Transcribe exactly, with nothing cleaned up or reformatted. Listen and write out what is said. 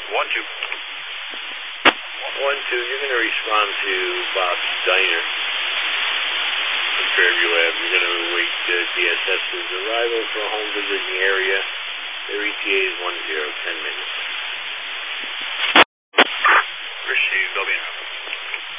One, two. One, two, you're going to respond to Bob's Diner from Fairview Ave. You're going to await uh, D S S's arrival for a home visit in the area. Their E T A is one zero two.